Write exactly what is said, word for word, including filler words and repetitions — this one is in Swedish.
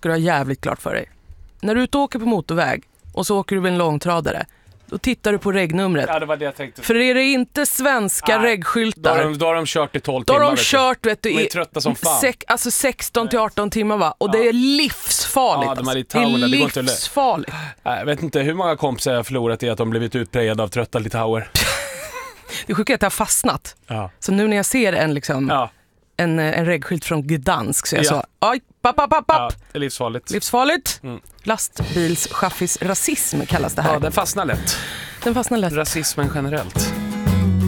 ska du ha jävligt klart för dig. När du är ute och åker på motorväg och så åker du med en långtradare, då tittar du på regnumret. Ja, det var det jag tänkte. För är det inte svenska Nej, regskyltar, då har, de, då har de kört i tolv då timmar. har de kört, vet du, de är i trötta som fan. Sex, alltså sexton till arton timmar, va? Och ja. det är livsfarligt. Ja, de är, alltså. det är det går livsfarligt. Inte jag vet inte hur många kompisar jag har förlorat i att de blivit utprejade av trötta litauer. Det är sjukt att jag har fastnat. Ja. Så nu när jag ser en, liksom, ja. en, en regskylt från Gdansk, så jag ja. så, oj, papp, papp, papp. Ja, det är livsfarligt. Livsfarligt. Mm. Lastbilschaffis rasism kallas det här. Ja, den fastnar lätt. Den fastnar lätt. Rasismen generellt.